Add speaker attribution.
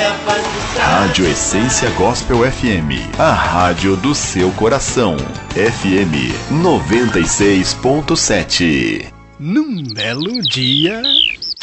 Speaker 1: Rádio Essência Gospel FM, a rádio do seu coração. FM 96.7.
Speaker 2: Num belo dia...